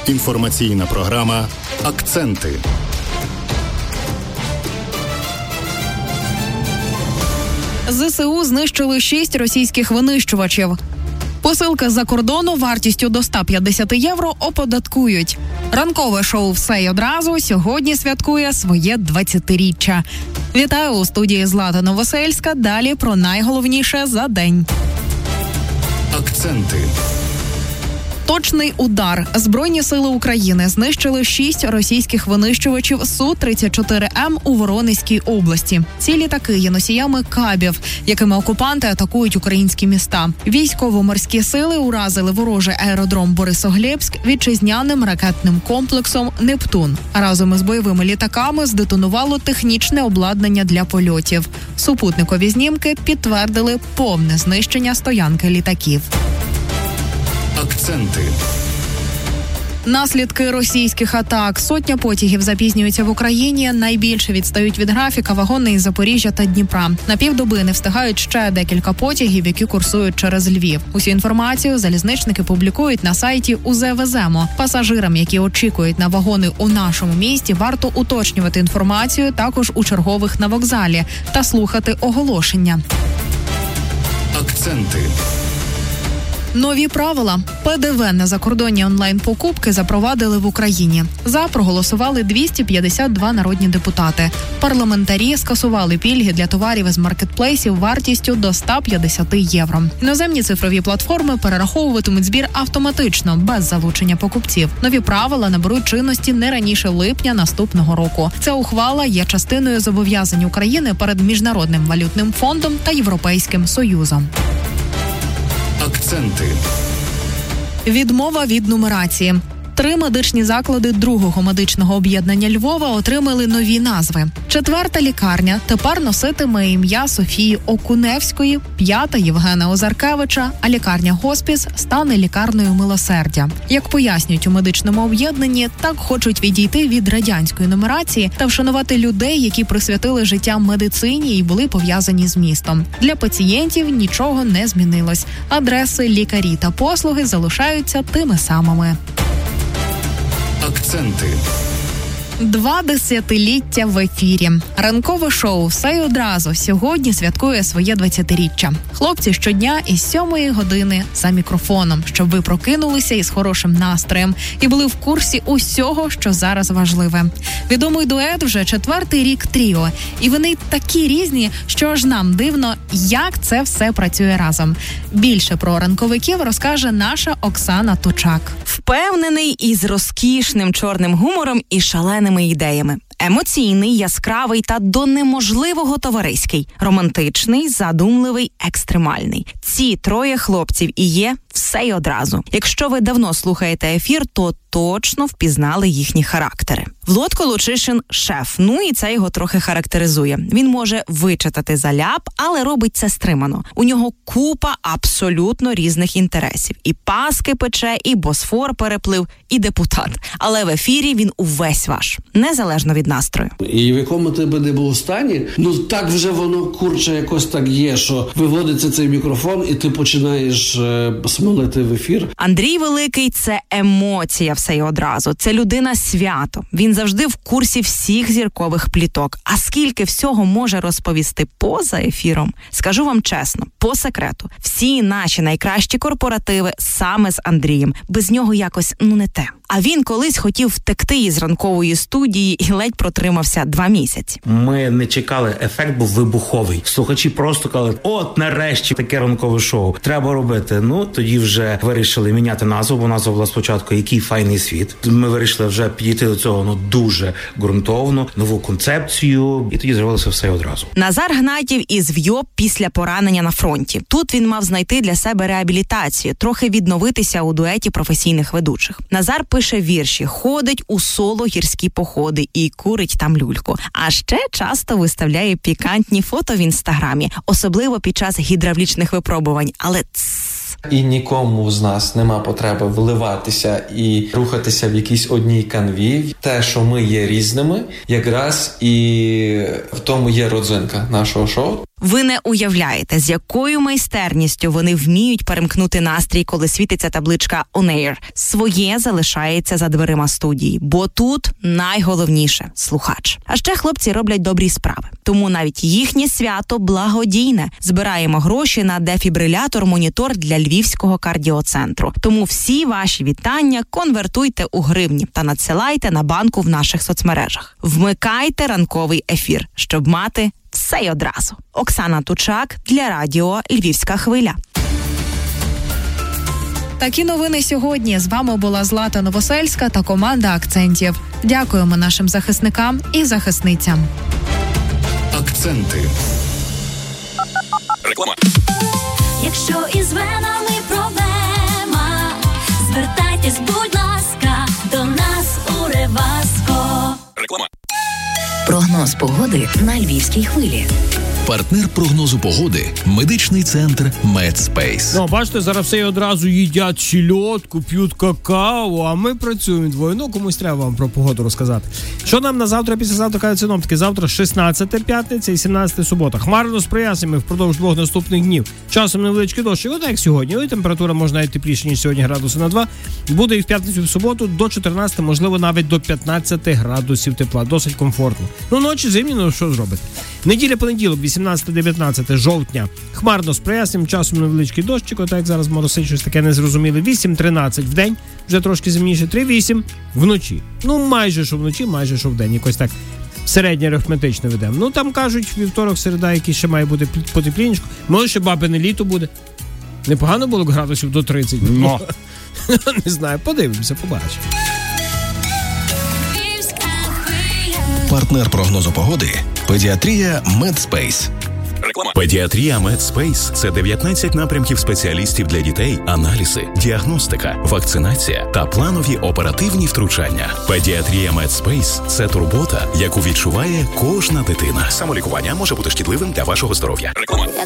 Інформаційна програма «Акценти». ЗСУ знищили 6 російських винищувачів. Посилки з-за кордону вартістю до 150 євро оподаткують. Ранкове шоу «Все й одразу» сьогодні святкує своє 20-річчя. Вітаю у студії Злата Новосельська. Далі про найголовніше за день. Акценти. Точний удар. Збройні сили України знищили 6 російських винищувачів Су-34М у Воронезькій області. Ці літаки є носіями кабів, якими окупанти атакують українські міста. Військово-морські сили уразили ворожий аеродром Борисоглєбськ вітчизняним ракетним комплексом «Нептун». Разом із бойовими літаками здетонувало технічне обладнання для польотів. Супутникові знімки підтвердили повне знищення стоянки літаків. Акценти. Наслідки російських атак. Сотня потягів запізнюються в Україні. Найбільше відстають від графіка вагони із Запоріжжя та Дніпра. На півдоби не встигають ще декілька потягів, які курсують через Львів. Усю інформацію залізничники публікують на сайті УЗ-Веземо. Пасажирам, які очікують на вагони у нашому місті, варто уточнювати інформацію також у чергових на вокзалі та слухати оголошення. Акценти. Нові правила. ПДВ на закордонні онлайн-покупки запровадили в Україні. За проголосували 252 народні депутати. Парламентарі скасували пільги для товарів із маркетплейсів вартістю до 150 євро. Іноземні цифрові платформи перераховуватимуть збір автоматично, без залучення покупців. Нові правила наберуть чинності не раніше липня наступного року. Ця ухвала є частиною зобов'язань України перед Міжнародним валютним фондом та Європейським Союзом. Акценти. Відмова від нумерації. 3 медичні заклади другого медичного об'єднання Львова отримали нові назви. 4-та лікарня тепер носитиме ім'я Софії Окуневської, 5-та Євгена Озаркевича, а лікарня-хоспіс стане лікарнею Милосердя. Як пояснюють у медичному об'єднанні, так хочуть відійти від радянської нумерації та вшанувати людей, які присвятили життя медицині і були пов'язані з містом. Для пацієнтів нічого не змінилось. Адреси, лікарі та послуги залишаються тими самими. Акценти. 2 десятиліття в ефірі. Ранкове шоу «Все й одразу» сьогодні святкує своє 20-річчя. Хлопці щодня із 7 години за мікрофоном, щоб ви прокинулися із хорошим настроєм і були в курсі усього, що зараз важливе. Відомий дует вже 4-й рік тріо. І вони такі різні, що аж нам дивно, як це все працює разом. Більше про ранковиків розкаже наша Оксана Тучак. Впевнений, із розкішним чорним гумором і шаленими ідеями. Емоційний, яскравий та до неможливого товариський. Романтичний, задумливий, екстремальний. Ці 3 хлопців і є «Все й одразу». Якщо ви давно слухаєте ефір, то точно впізнали їхні характери. Влодко Лучишин – шеф, і це його трохи характеризує. Він може вичитати заляп, але робить це стримано. У нього купа абсолютно різних інтересів. І паски пече, і Босфор переплив, і депутат. Але в ефірі він увесь ваш, незалежно від настрою. І в якому тебе не було стані, так вже воно, якось так є, що виводиться цей мікрофон, і ти починаєш смолити в ефір. Андрій Великий – це емоція «Все й одразу». Це людина-свято. Він завжди в курсі всіх зіркових пліток. А скільки всього може розповісти поза ефіром? Скажу вам чесно, по секрету. Всі наші найкращі корпоративи саме з Андрієм. Без нього якось, не те. А він колись хотів втекти із ранкової студії і ледь протримався 2 місяці. Ми не чекали, ефект був вибуховий. Слухачі просто казали, от нарешті таке ранкове шоу. Треба робити. Тоді вже вирішили міняти назву, бо назва була спочатку «Який файний світ». Ми вирішили вже підійти до цього дуже ґрунтовно, нову концепцію, і тоді з'явилося «Все й одразу». Назар Гнатів із ВЙО після поранення на фронті. Тут він мав знайти для себе реабілітацію, трохи відновитися у дуеті професійних ведучих. Назар пише вірші, ходить у соло гірські походи і курить там люльку. А ще часто виставляє пікантні фото в інстаграмі, особливо під час гідравлічних випробувань. Але І нікому з нас нема потреби вливатися і рухатися в якійсь одній канві. Те, що ми є різними, якраз і в тому є родзинка нашого шоу. Ви не уявляєте, з якою майстерністю вони вміють перемкнути настрій, коли світиться табличка «On Air». Своє залишається за дверима студії, бо тут найголовніше – слухач. А ще хлопці роблять добрі справи. Тому навіть їхнє свято благодійне. Збираємо гроші на дефібрилятор-монітор для Львівського кардіоцентру. Тому всі ваші вітання конвертуйте у гривні та надсилайте на банку в наших соцмережах. Вмикайте ранковий ефір, щоб мати все й одразу. Оксана Тучак для радіо «Львівська хвиля». Такі новини сьогодні. З вами була Злата Новосельська та команда «Акцентів». Дякуємо нашим захисникам і захисницям. Акценти. Реклама. Якщо із венами проблема, звертайтесь, будь ласка, до нас у Реваско. Реклама. Прогноз погоди на Львівській хвилі. Партнер прогнозу погоди – медичний центр Медспейс. Ну, бачите, зараз все одразу їдять щільотку, п'ють какао, а ми працюємо двоє. Ну, комусь треба вам про погоду розказати. Що нам на завтра, післязавтра кажуть синоптики? Завтра 16 п'ятниця і 17 субота. Хмарно з проясненнями впродовж 2 наступних днів. Часом невеличкий дощ. От як сьогодні. І температура може навіть тепліше, ніж сьогодні, градуси на 2. Буде і в п'ятницю, і в суботу до 14, можливо, навіть до 15 градусів тепла. Досить комфортно. Ну, ночі зимні, ну що зробити? Неділя-понеділок, 18-19 жовтня. Хмарно з проясненням, часом невеличкий дощик, отак як зараз моросить, щось таке незрозуміле. 8-13 в день, вже трошки зимніше, 3-8 вночі. Ну, майже що вночі, майже що в день. Якось так середнє арифметично ведемо. Ну, там кажуть, вівторок, середа, який ще має бути потеплінечко. Може, ще бабине літо буде. Непогано було градусів до 30. Ну, не знаю, подивимося, побачимо. Партнер прогнозу погоди – педіатрія Медспейс. Реклама. Педіатрія Медспейс – це 19 напрямків спеціалістів для дітей, аналізи, діагностика, вакцинація та планові оперативні втручання. Педіатрія Медспейс – це турбота, яку відчуває кожна дитина. Самолікування може бути шкідливим для вашого здоров'я. Реклама.